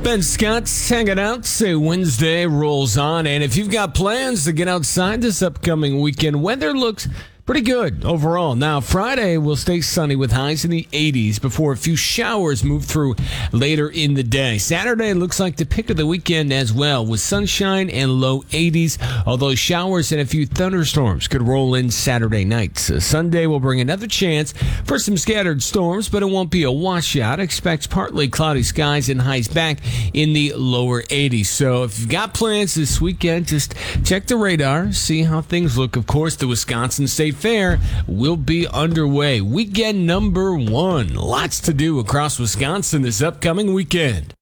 Ben Scott's hanging out. Say Wednesday rolls on, and if you've got plans to get outside this upcoming weekend, weather looks pretty good overall. Now, Friday will stay sunny with highs in the 80s before a few showers move through later in the day. Saturday looks like the pick of the weekend as well, with sunshine and low 80s, although showers and a few thunderstorms could roll in Saturday night. Sunday will bring another chance for some scattered storms, but it won't be a washout. Expect partly cloudy skies and highs back in the lower 80s. So if you've got plans this weekend, just check the radar, see how things look. Of course, the Wisconsin State Fair will be underway. Weekend number 1. Lots to do across Wisconsin this upcoming weekend.